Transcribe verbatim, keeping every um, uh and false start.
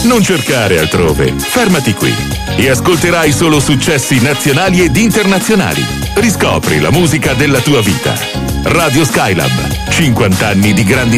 Non cercare altrove, fermati qui e ascolterai solo successi nazionali ed internazionali. Riscopri la musica della tua vita. Radio Skylab, cinquanta anni di grandi